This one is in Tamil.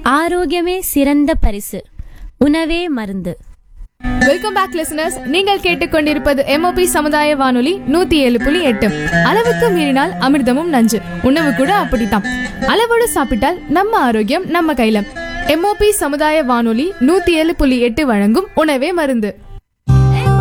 ஆரோக்கியமே சிறந்த பரிசு, உணவே மருந்து. Welcome back listeners. நீங்கள் கேட்டுக்கொண்டிருப்பது MOP சமுதாய வானொலி 107.8. அளவுக்கு மீறினால் அமிர்தமும் நஞ்சு, உணவு கூட அப்படித்தான். அளவோடு சாப்பிட்டால் நம்ம ஆரோக்கியம் நம்ம கையில. MOP சமுதாய வானொலி 107.8 வழங்கும் உணவே மருந்து.